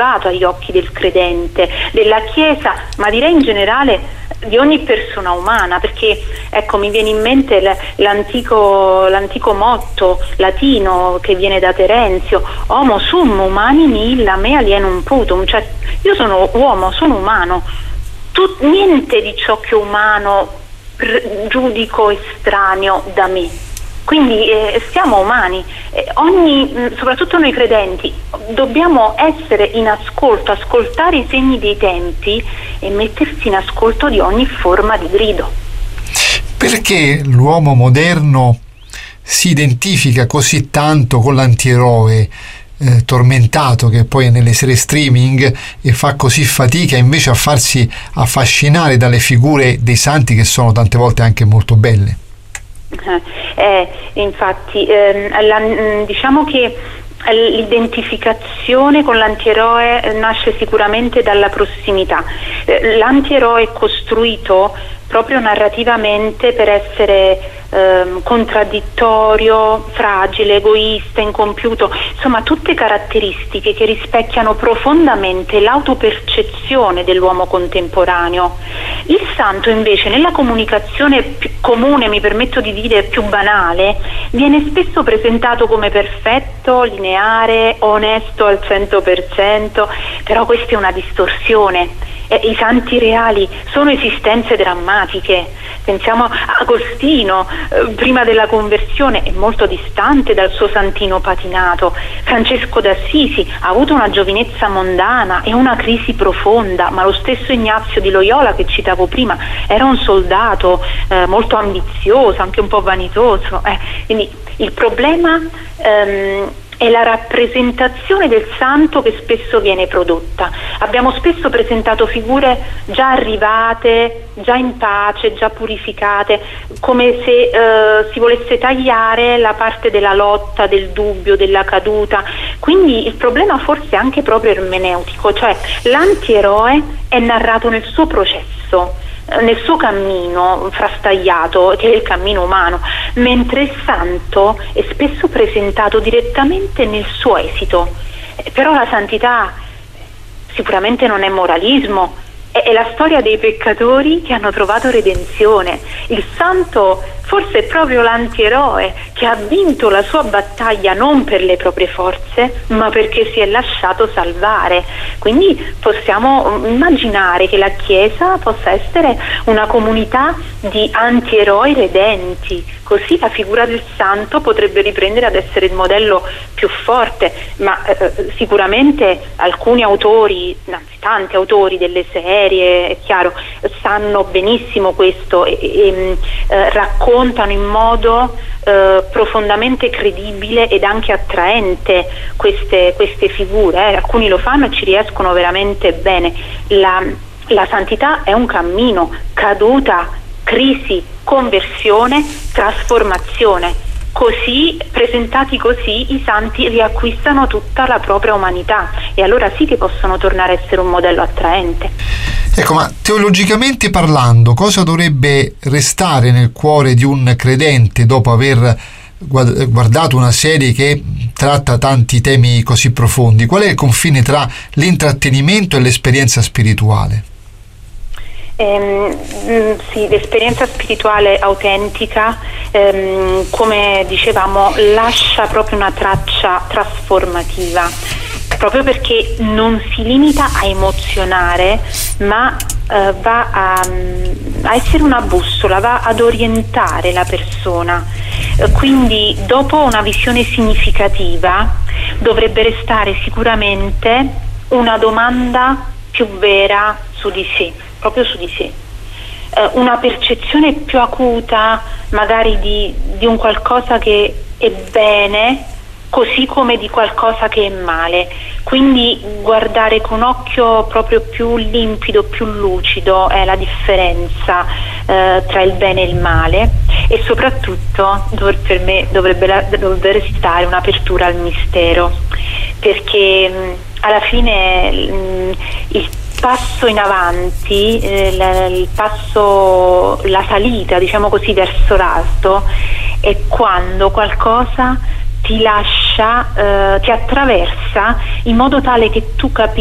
elevato agli occhi del credente, della Chiesa, ma direi in generale di ogni persona umana, perché ecco, mi viene in mente l'antico motto latino che viene da Terenzio: homo sum humanim illa me alienum putum, cioè io sono uomo, sono umano, niente di ciò che è umano giudico estraneo da me. Quindi siamo umani, soprattutto noi credenti dobbiamo essere in ascolto, ascoltare i segni dei tempi e mettersi in ascolto di ogni forma di grido. Perché l'uomo moderno si identifica così tanto con l'antieroe tormentato che poi è nelle serie streaming e fa così fatica invece a farsi affascinare dalle figure dei santi che sono tante volte anche molto belle? Infatti diciamo che l'identificazione con l'antieroe nasce sicuramente dalla prossimità. L'antieroe è costruito proprio narrativamente per essere contraddittorio, fragile, egoista, incompiuto, insomma tutte caratteristiche che rispecchiano profondamente l'autopercezione dell'uomo contemporaneo. Il santo invece nella comunicazione più comune, mi permetto di dire più banale, viene spesso presentato come perfetto, lineare, onesto al 100%, però questa è una distorsione. I santi reali sono esistenze drammatiche. Pensiamo a Agostino, prima della conversione è molto distante dal suo santino patinato. Francesco d'Assisi ha avuto una giovinezza mondana e una crisi profonda, ma lo stesso Ignazio di Loyola che citavo prima era un soldato molto ambizioso, anche un po' vanitoso. Quindi il problema è la rappresentazione del santo che spesso viene prodotta. Abbiamo spesso presentato figure già arrivate, già in pace, già purificate, come se si volesse tagliare la parte della lotta, del dubbio, della caduta. Quindi il problema forse è anche proprio ermeneutico, cioè l'antieroe è narrato nel suo processo, nel suo cammino frastagliato, che è il cammino umano, mentre il santo è spesso presentato direttamente nel suo esito. Però la santità sicuramente non è moralismo, è la storia dei peccatori che hanno trovato redenzione. Il santo forse è proprio l'antieroe che ha vinto la sua battaglia non per le proprie forze, ma perché si è lasciato salvare. Quindi possiamo immaginare che la Chiesa possa essere una comunità di antieroi redenti, così la figura del santo potrebbe riprendere ad essere il modello più forte, ma sicuramente alcuni autori, anzi tanti autori delle serie, è chiaro, sanno benissimo questo e raccontano in modo profondamente credibile ed anche attraente queste figure. Alcuni lo fanno e ci riescono veramente bene. La santità è un cammino, caduta, crisi, conversione, trasformazione. Così, presentati così, i santi riacquistano tutta la propria umanità e allora sì che possono tornare a essere un modello attraente. Ecco, ma teologicamente parlando, cosa dovrebbe restare nel cuore di un credente dopo aver guardato una serie che tratta tanti temi così profondi? Qual è il confine tra l'intrattenimento e l'esperienza spirituale? Sì, l'esperienza spirituale autentica, come dicevamo, lascia proprio una traccia trasformativa, proprio perché non si limita a emozionare, ma va a essere una bussola, va ad orientare la persona. Quindi dopo una visione significativa dovrebbe restare sicuramente una domanda più vera su di sé, proprio su di sé, una percezione più acuta magari di un qualcosa che è bene, così come di qualcosa che è male. Quindi guardare con occhio proprio più limpido, più lucido è la differenza tra il bene e il male, e soprattutto per me dovrebbe restare un'apertura al mistero, perché alla fine il passo in avanti, la salita, diciamo così, verso l'alto è quando qualcosa ti lascia, ti attraversa in modo tale che tu capisci